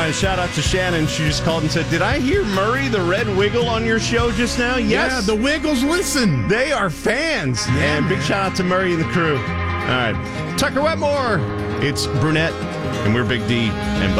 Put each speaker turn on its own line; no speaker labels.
Shout out to Shannon. She just called and said, did I hear Murray the Red Wiggle on your show just now? Yes.
Yeah, the Wiggles listen.
They are fans.
Yeah,
and big
man.
shout out to Murray and the crew. All right. Tucker Wetmore. It's Brunette, and we're Big D and Bubba.